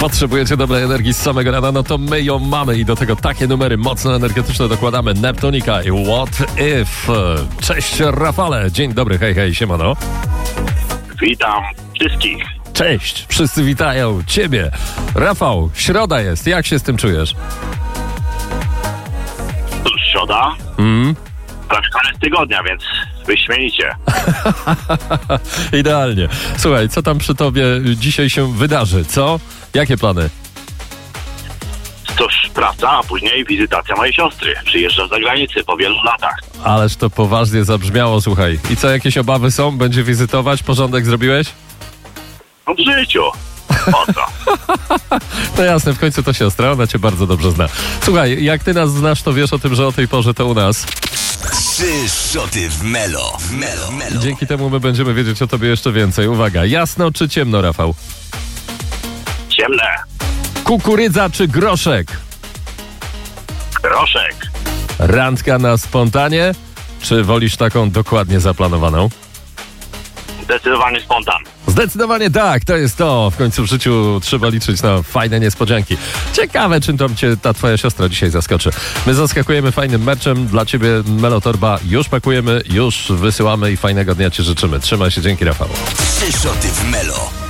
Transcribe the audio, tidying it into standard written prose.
Potrzebujecie dobrej energii z samego rana, no to my ją mamy i do tego takie numery mocno energetyczne dokładamy. Neptunika i What If. Cześć Rafale, dzień dobry, hej, siemano. Witam wszystkich. Cześć, wszyscy witają ciebie. Rafał, środa jest, jak się z tym czujesz? To środa? Prawie koniec tygodnia, więc wyśmienicie. Idealnie. Słuchaj, co tam przy tobie dzisiaj się wydarzy, co? Jakie plany? Cóż, praca, a później wizytacja mojej siostry. Przyjeżdża z zagranicy po wielu latach. Ależ to poważnie zabrzmiało, słuchaj. I co, jakieś obawy są? Będzie wizytować? Porządek zrobiłeś? No w życiu. Po co? No jasne, w końcu to siostra, ona cię bardzo dobrze zna. Słuchaj, jak ty nas znasz, to wiesz o tym, że o tej porze to u nas. 3 szoty w Melo. Dzięki temu my będziemy wiedzieć o tobie jeszcze więcej. Uwaga, jasno czy ciemno, Rafał? Ciemne. Kukurydza czy groszek? Groszek. Randka na spontanie, czy wolisz taką dokładnie zaplanowaną? Zdecydowanie spontan. Zdecydowanie tak, to jest to. W końcu w życiu trzeba liczyć na fajne niespodzianki. Ciekawe, czym tam cię ta twoja siostra dzisiaj zaskoczy. My zaskakujemy fajnym merczem. Dla ciebie Melotorba już pakujemy, już wysyłamy i fajnego dnia ci życzymy. Trzymaj się, dzięki Rafał. 3 szoty w Melo.